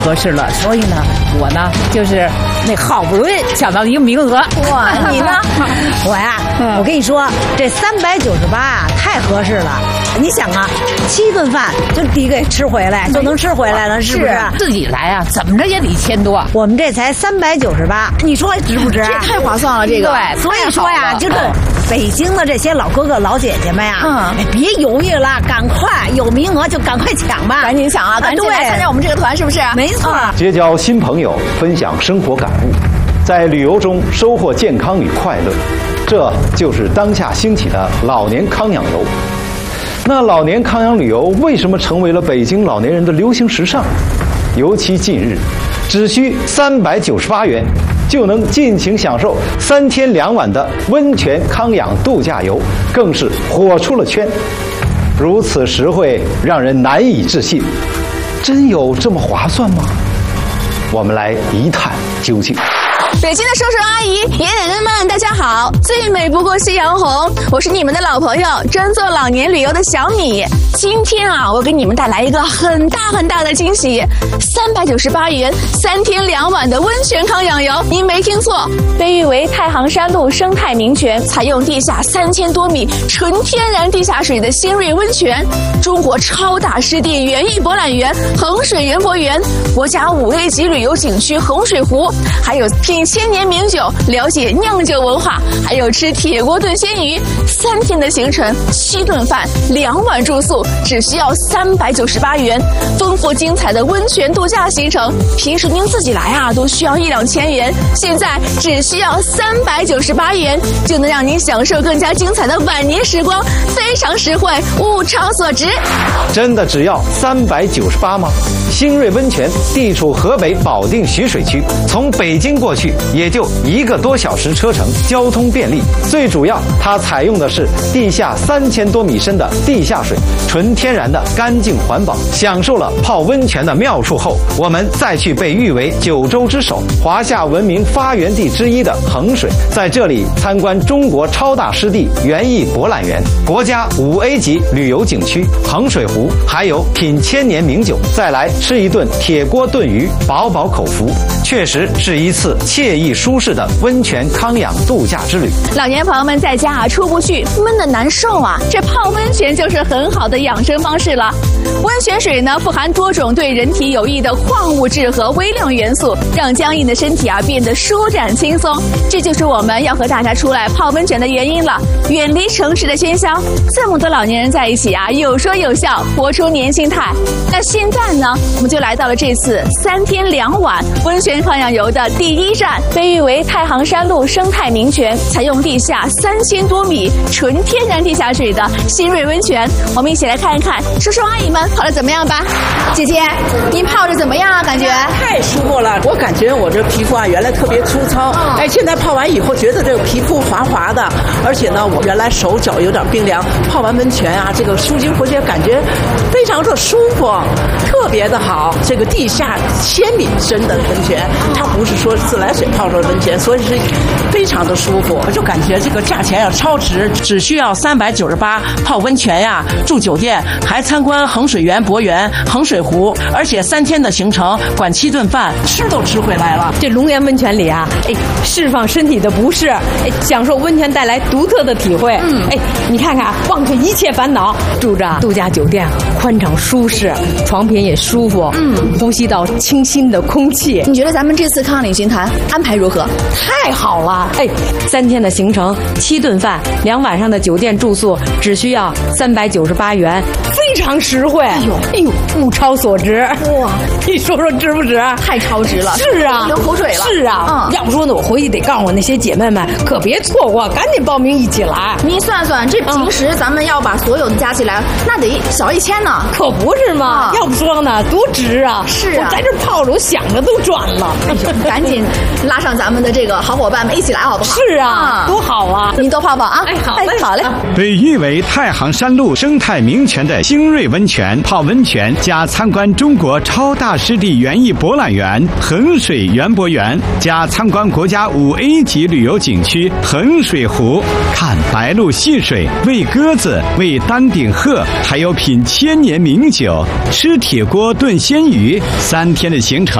合适了，所以呢，我呢就是那好不容易抢到一个名额。 哇，你呢？我呀，我跟你说，这398啊，太合适了。你想啊，7顿饭就抵给吃回来，就能吃回来了，是不是？ 自己来啊，怎么着也得1000多。 我们这才398，你说值不值？ 这太划算了，这个。 对， 所以说呀，就是北京的这些老哥哥老姐姐们呀，别犹豫了，赶快有名额就赶快抢吧， 赶紧抢啊，赶紧来参加我们这个团，是不是？ 没错。 结交新朋友，分享生活感悟，在旅游中收获健康与快乐，这就是当下兴起的老年康养游。那老年康养旅游为什么成为了北京老年人的流行时尚？尤其近日，只需398元就能尽情享受3天2晚的温泉康养度假游，更是火出了圈。如此实惠，让人难以置信。真有这么划算吗？我们来一探究竟。 北京的叔叔阿姨、爷爷奶奶们，大家好！最美不过夕阳红，我是你们的老朋友，专做老年旅游的小米。今天啊，我给你们带来一个很大的惊喜，398元3天2晚的温泉康养游，您没听错，被誉为太行山路生态名泉，采用地下3000多米纯天然地下水的新锐温泉，中国超大湿地园艺博览园、衡水园博园，国家5A 级旅游景区衡水湖，还有品1000年名酒，了解酿酒文化，还有吃铁锅炖鲜鱼。3天的行程，7顿饭，2晚住宿，只需要398元。丰富精彩的温泉度假行程，平时您自己来啊，都需要1-2千元，现在只需要398元，就能让您享受更加精彩的晚年时光，非常实惠，物超所值。 真的只要398吗？新锐温泉地处河北保定徐水区，从北京过去也就1个多小时车程，交通便利。最主要，它采用的是地下3000多米深的地下水，纯天然的干净环保。享受了泡温泉的妙处后，我们再去被誉为9州之首、华夏文明发源地之一的衡水，在这里参观中国超大湿地园艺博览园、国家5A 级旅游景区衡水湖，还有品1000年名酒，再来吃一顿铁锅炖鱼，饱饱口福。确实是一次惬意舒适的温泉康养度假之旅。 老年朋友们在家啊出不去，闷得难受啊，这泡温泉就是很好的养生方式了。温泉水呢富含多种对人体有益的矿物质和微量元素，让僵硬的身体啊变得舒展轻松。这就是我们要和大家出来泡温泉的原因了。远离城市的喧嚣，这么多老年人在一起啊，有说有笑，活出年轻态。那现在呢，我们就来到了这次3天2晚温泉康养游的第1站，被誉为太行山路生态名泉，采用地下3000多米纯天然地下水的新锐温泉。我们一起来看一看叔叔阿姨们泡的怎么样吧。姐姐，您泡着怎么样啊？感觉太舒服了，我感觉我这皮肤啊原来特别粗糙，现在泡完以后觉得这个皮肤滑滑的，而且呢我原来手脚有点冰凉，泡完温泉啊这个舒筋活血，感觉非常的舒服，特别的好。这个地下1000米深的温泉，它不是说自来水泡出的温泉，所以是非常的舒服。我就感觉这个价钱要超值，只需要398泡温泉呀，住酒店，还参观衡水园博园、衡水湖，而且3天的行程，管7顿饭，吃都吃回来了。 这龙岩温泉里啊，释放身体的不适，享受温泉带来独特的体会。你看看，忘却一切烦恼，住着度假酒店，宽敞舒适，床品也舒服，呼吸到清新的空气。 你觉得咱们这次康领行团安排如何？ 太好了！3天的行程，7顿饭，2晚上的酒店住宿，只需要398元，非常实惠。哎呦，物超所值！哇，你说说值不值？ 太超值了！ 是啊， 流口水了。 是啊，要不说呢，我回去得告诉我那些姐妹们，可别错过，赶紧报名一起来。 你算算，这平时咱们要把所有的加起来，那得小1000呢。 可不是吗？要不说呢，多值啊！ 是啊， 我在这泡着，我想着都赚了。 赶紧拉上咱们的这个好伙伴们一起来，好不好？ 是啊，多好啊！ 您多泡泡啊！好嘞。 被誉为太行山路生态名泉的新锐温泉，泡温泉加参观中国超大湿地园艺博览园、衡水园博园，加参观国家5A 级旅游景区衡水湖，看白鹭戏水、喂鸽子、喂丹顶鹤，还有品1000年年名酒，吃铁锅炖鲜鱼，3天的行程